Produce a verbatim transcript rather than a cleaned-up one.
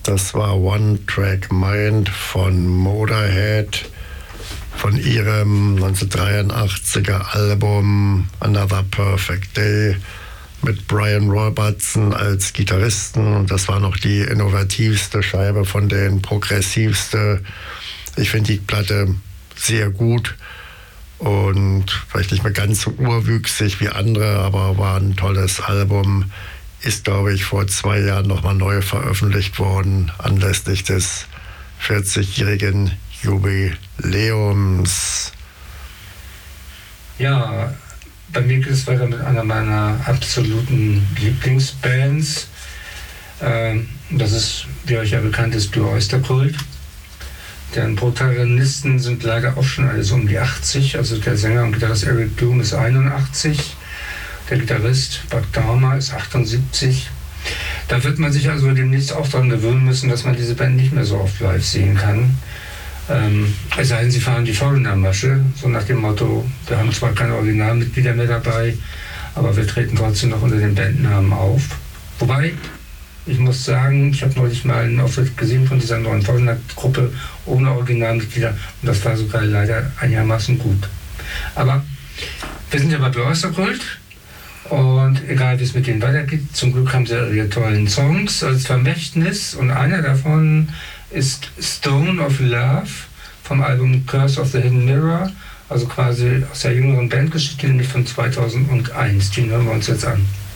Das war One Track Mind von Motorhead, von ihrem neunzehnhundertdreiundachtziger Album Another Perfect Day mit Brian Robertson als Gitarristen. Und das war noch die innovativste Scheibe von den progressivste. Ich finde die Platte sehr gut und vielleicht nicht mehr ganz so urwüchsig wie andere, aber war ein tolles Album. Ist, glaube ich, vor zwei Jahren nochmal neu veröffentlicht worden, anlässlich des vierzigjährigen Jubiläums. Ja, bei mir geht es weiter mit einer meiner absoluten Lieblingsbands. Ähm, das ist, wie euch ja bekannt ist, Blue Oyster Cult. Deren Protagonisten sind leider auch schon alles um die achtzig. Also der Sänger und Gitarrist Eric Bloom ist einundachtzig. Der Gitarrist Buck Dahmer ist achtundsiebzig. Da wird man sich also demnächst auch daran gewöhnen müssen, dass man diese Band nicht mehr so oft live sehen kann. Ähm, es sei denn, sie fahren die Foreigner-Masche, so nach dem Motto, wir haben zwar keine Originalmitglieder mehr dabei, aber wir treten trotzdem noch unter den Bandnamen auf. Wobei, ich muss sagen, ich habe neulich mal einen Auftritt gesehen von dieser neuen Foreigner-Gruppe ohne Originalmitglieder und das war sogar leider einigermaßen gut. Aber wir sind ja bei Blue Oyster Cult. Und egal wie es mit denen weitergeht, zum Glück haben sie ihre tollen Songs als Vermächtnis. Und einer davon ist Stone of Love vom Album Curse of the Hidden Mirror, also quasi aus der jüngeren Bandgeschichte, nämlich von zweitausendeins. Den hören wir uns jetzt an.